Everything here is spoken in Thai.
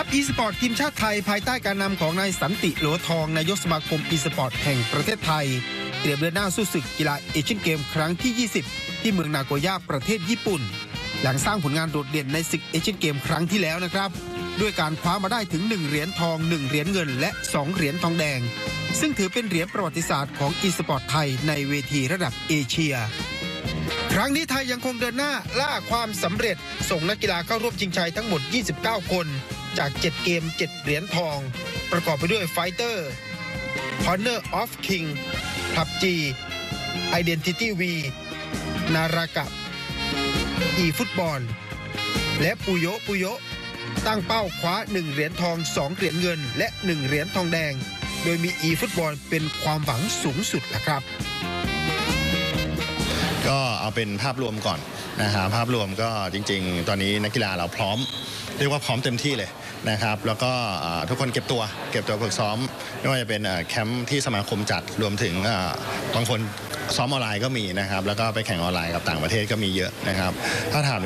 อีสปอร์ตทีมชาติไทยภายใต้การนำของนายสันติโหลทองนายกสมาคมอีสปอร์ตแห่งประเทศไทยเตรียมเดินหน้าสู้ศึกกีฬาเอเชียนเกมครั้งที่ 20 ที่เมืองนาโกย่าประเทศญี่ปุ่นหลังสร้างผลงานโดดเด่นในศึกเอเชียนเกมครั้งที่แล้วนะครับด้วยการคว้ามาได้ถึง1เหรียญทอง1เหรียญเงินและ2เหรียญทองแดงซึ่งถือเป็นเหรียญประวัติศาสตร์ของอีสปอร์ตไทยในเวทีระดับเอเชียครั้งนี้ไทยยังคงเดินหน้าล่าความสำเร็จส่งนักกีฬาเข้าร่วมชิงชัยทั้งหมด29คนจาก7เกม7เหรียญทองประกอบไปด้วยไฟเตอร์ Honor of King PUBG Identity V นารากะอีฟุตบอลและปุโยตั้งเป้าคว้า1เหรียญทอง2เหรียญเงินและ1เหรียญทองแดงโดยมีอีฟุตบอลเป็นความหวังสูงสุดละครับก็เอาเป็นภาพรวมก่อนนะครับภาพรวมก็จริงๆตอนนี้นักกีฬาเราพร้อมเรียกว่าพร้อมเต็มที่เลยนะครับแล้วก็ทุกคนเก็บตัวฝึกซ้อมไม่ว่าจะเป็นแคมป์ที่สมาคมจัดรวมถึงบางคนซ้อมออนไลน์ก็มีนะครับแล้วก็ไปแข่งออนไลน์กับต่างประเทศก็มีเยอะนะครับถ้าถาม